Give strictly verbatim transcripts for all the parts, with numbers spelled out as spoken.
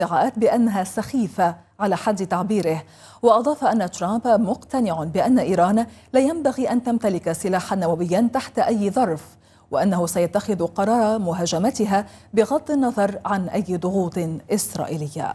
ادعاءات بأنها سخيفة على حد تعبيره. وأضاف أن ترامب مقتنع بأن إيران لا ينبغي أن تمتلك سلاحا نوويا تحت أي ظرف، وأنه سيتخذ قرار مهاجمتها بغض النظر عن أي ضغوط إسرائيلية.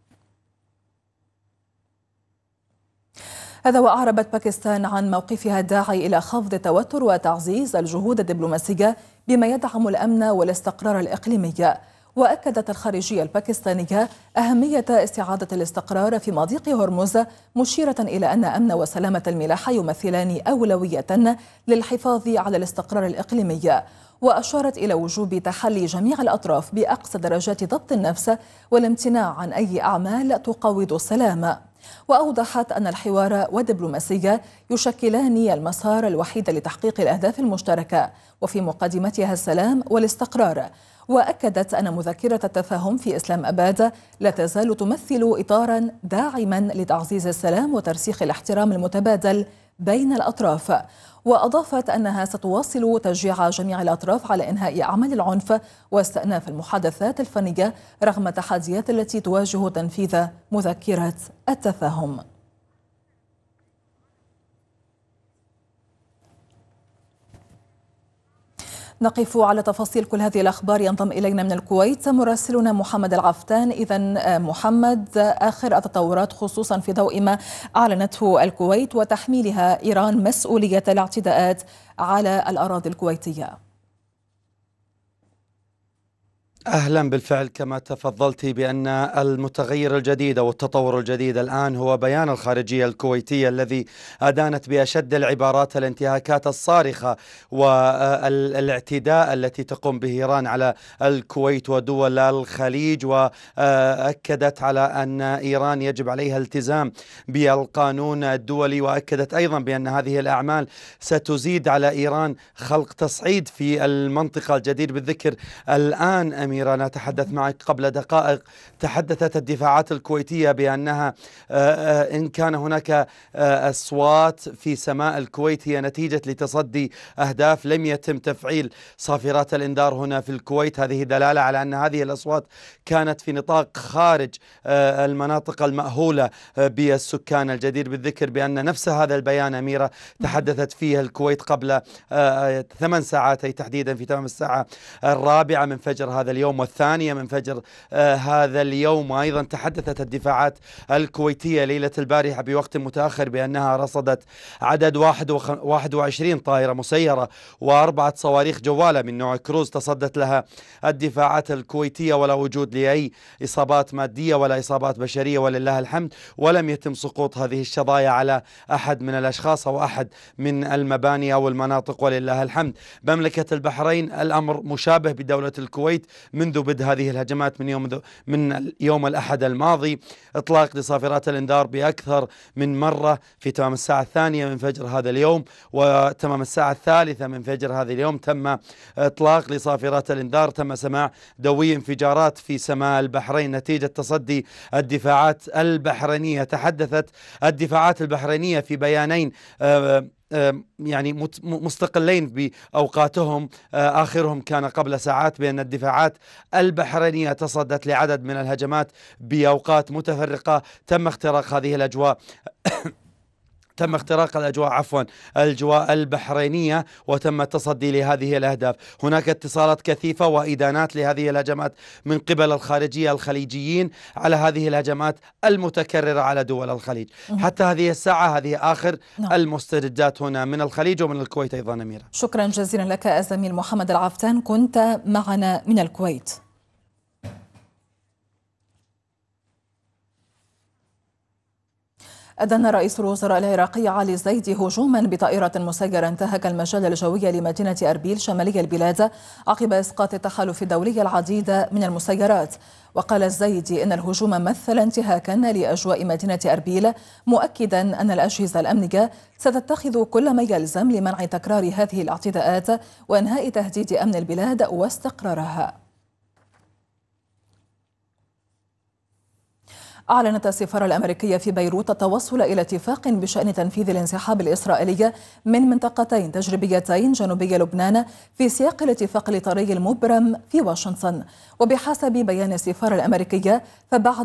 هذا وأعربت باكستان عن موقفها الداعي إلى خفض التوتر وتعزيز الجهود الدبلوماسية بما يدعم الأمن والاستقرار الإقليمي. وأكدت الخارجية الباكستانية أهمية استعادة الاستقرار في مضيق هرمز، مشيرة إلى أن أمن وسلامة الملاحة يمثلان أولوية للحفاظ على الاستقرار الإقليمي. وأشارت إلى وجوب تحلي جميع الأطراف بأقصى درجات ضبط النفس والامتناع عن أي أعمال تقوض السلام. وأوضحت أن الحوار والدبلوماسية يشكلان المسار الوحيد لتحقيق الأهداف المشتركة، وفي مقدمتها السلام والاستقرار. وأكدت أن مذكرة التفاهم في إسلام أباد لا تزال تمثل إطارا داعما لتعزيز السلام وترسيخ الاحترام المتبادل بين الأطراف. وأضافت أنها ستواصل تشجيع جميع الأطراف على إنهاء أعمال العنف واستئناف المحادثات الفنية رغم التحديات التي تواجه تنفيذ مذكرة التفاهم. نقف على تفاصيل كل هذه الأخبار. ينضم إلينا من الكويت مراسلنا محمد العفتان. إذن محمد، آخر التطورات خصوصا في ضوء ما أعلنته الكويت وتحميلها إيران مسؤولية الاعتداءات على الأراضي الكويتية. أهلا بالفعل، كما تفضلت بأن المتغير الجديد أو التطور الجديد الآن هو بيان الخارجية الكويتية الذي أدانت بأشد العبارات الانتهاكات الصارخة والاعتداء التي تقوم به إيران على الكويت ودول الخليج، وأكدت على أن إيران يجب عليها الالتزام بالقانون الدولي، وأكدت أيضا بأن هذه الأعمال ستزيد على إيران خلق تصعيد في المنطقة. الجدير بالذكر الآن أمير، أنا أتحدث معك قبل دقائق تحدثت الدفاعات الكويتية بأنها إن كان هناك أصوات في سماء الكويت هي نتيجة لتصدي أهداف لم يتم تفعيل صافرات الإنذار هنا في الكويت. هذه دلالة على أن هذه الأصوات كانت في نطاق خارج المناطق المأهولة بالسكان. الجدير بالذكر بأن نفس هذا البيان أميرة تحدثت فيه الكويت قبل ثمان ساعات، أي تحديدا في تمام الساعة الرابعة من فجر هذا اليوم والثانية من فجر آه هذا اليوم. وأيضا تحدثت الدفاعات الكويتية ليلة البارحة بوقت متأخر بأنها رصدت عدد واحد وعشرين طائرة مسيرة وأربعة صواريخ جوالة من نوع كروز تصدت لها الدفاعات الكويتية، ولا وجود لأي إصابات مادية ولا إصابات بشرية ولله الحمد، ولم يتم سقوط هذه الشظايا على أحد من الأشخاص أو أحد من المباني أو المناطق ولله الحمد. مملكة البحرين الأمر مشابه بدولة الكويت منذ بدء هذه الهجمات من يوم من يوم الأحد الماضي، إطلاق لصافرات الإنذار بأكثر من مرة في تمام الساعة الثانية من فجر هذا اليوم، وتمام الساعة الثالثة من فجر هذا اليوم تم إطلاق لصافرات الإنذار. تم سماع دوي انفجارات في سماء البحرين نتيجة تصدي الدفاعات البحرينية. تحدثت الدفاعات البحرينية في بيانين يعني مستقلين بأوقاتهم، آخرهم كان قبل ساعات، بأن الدفاعات البحرينية تصدت لعدد من الهجمات بأوقات متفرقة. تم اختراق هذه الأجواء تم اختراق الأجواء عفوا الأجواء البحرينية وتم التصدي لهذه الأهداف. هناك اتصالات كثيفة وإدانات لهذه الهجمات من قبل الخارجية الخليجيين على هذه الهجمات المتكررة على دول الخليج. حتى هذه الساعة هذه آخر المستجدات هنا من الخليج ومن الكويت أيضا. أميرة، شكرا جزيلا لك الزميل محمد العفتان، كنت معنا من الكويت. أدان رئيس الوزراء العراقي علي الزيدي هجوما بطائرة مسيرة انتهك المجال الجوي لمدينة أربيل شمالي البلاد عقب إسقاط التحالف الدولي العديد من المسيرات. وقال الزيدي إن الهجوم مثل انتهاكا لأجواء مدينة أربيل، مؤكدا أن الأجهزة الأمنية ستتخذ كل ما يلزم لمنع تكرار هذه الاعتداءات وإنهاء تهديد أمن البلاد واستقرارها. أعلنت السفارة الأمريكية في بيروت التوصل إلى اتفاق بشأن تنفيذ الانسحاب الإسرائيلي من منطقتين تجريبيتين جنوبي لبنان في سياق الاتفاق الإطاري المبرم في واشنطن. وبحسب بيان السفارة الأمريكية فبعد